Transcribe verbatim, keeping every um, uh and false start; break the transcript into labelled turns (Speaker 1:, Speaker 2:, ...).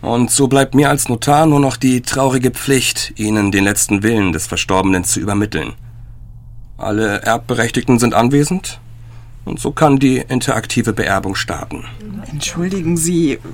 Speaker 1: Und so bleibt mir als Notar nur noch die traurige Pflicht, Ihnen den letzten Willen des Verstorbenen zu übermitteln. Alle Erbberechtigten sind anwesend und so kann die interaktive Beerbung starten.
Speaker 2: Entschuldigen Sie,